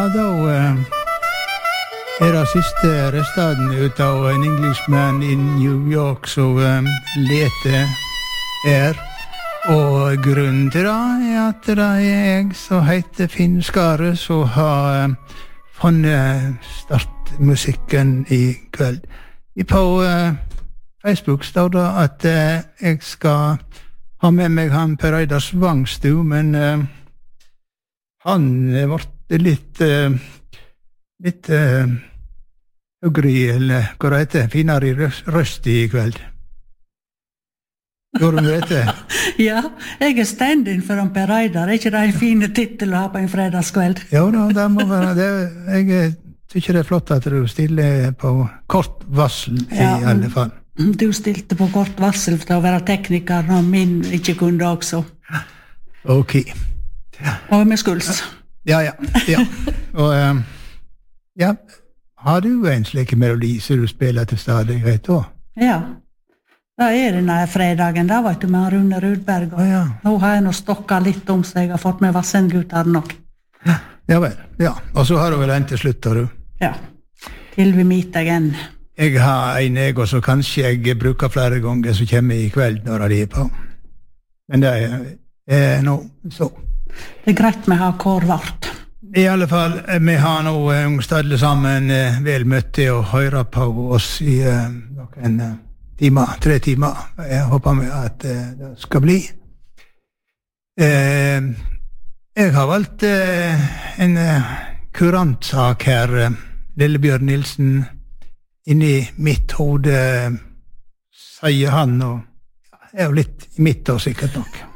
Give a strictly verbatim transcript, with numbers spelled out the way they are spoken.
Ja, da uh, er det siste restaden ut av en Englishman i New York som um, leter er. Og grunnen til det er at det er jeg som heter Finn Skare som har um, funnet startmusikken i kveld. På uh, Facebook står det at uh, jeg skal ha med meg han Per Eidar Svangstu, men uh, han ble litt uh, litt uh, høgre, eller hva det heter, finere i røst, røst i kveld. Gjør du det? Ja, jeg er stand-in for han Per Eidar. Er ikke det en fin titel å ha på en fredagskveld? Ja, da, det må være det. Jeg tykker det er flott at du stiller på kort varsel i ja, alle fall. Du stilte på kort varsel for å være tekniker når min ikke kunne også. Ok. Ja. Og med skuls. Ja, ja, ja. Og um, ja, har du en slik melodi som du spiller til stadig, vet du? Ja, da er denne fredagen, da vet du, med Rune Rudberg. Oh, ja. Nå har jeg nå stokket litt om seg, jeg har fått med Vassendgutter nok. Ja vel, ja. Og så har du vel en til slutt, har du? Ja, til vi meet again. Jeg har en ego som kanskje jeg bruker flere ganger som kommer i kveld når de er på. Men det er, er nå så. Det er greit med å ha kår vart. I alle fall, vi har nå uh, stadlet sammen uh, vel møtt til å høre på oss i uh, noen uh, timer, tre timer. Jeg håper med at uh, det skal bli. Uh, jeg har valgt uh, en uh, kurantsak her, uh, Lillebjørn Nilsen, inni mitt hode, uh, sier han, og ja, er jo litt i mitt og sikkert nok.